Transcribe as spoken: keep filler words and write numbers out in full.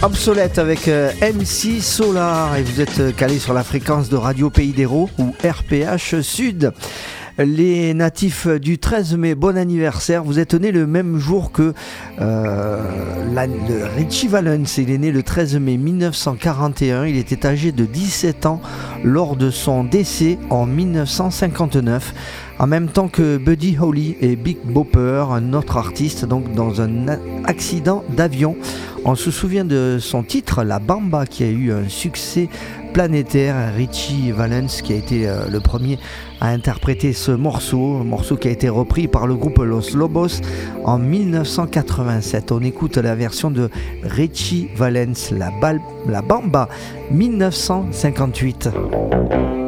Obsolète avec euh, M C Solar et vous êtes euh, calé sur la fréquence de Radio Pays d'Hérault ou R P H Sud. Les natifs du treize mai, bon anniversaire. Vous êtes né le même jour que euh, la, le Richie Valens. Il est né le treize mai mille neuf cent quarante et un. Il était âgé de dix-sept ans lors de son décès en mille neuf cent cinquante-neuf. En même temps que Buddy Holly et Big Bopper, un autre artiste, donc dans un accident d'avion. On se souvient de son titre, La Bamba, qui a eu un succès planétaire. Richie Valens qui a été euh, le premier à interpréter ce morceau, un morceau qui a été repris par le groupe Los Lobos en mille neuf cent quatre-vingt-sept. On écoute la version de Richie Valens, La, Bal- La Bamba, mille neuf cent cinquante-huit.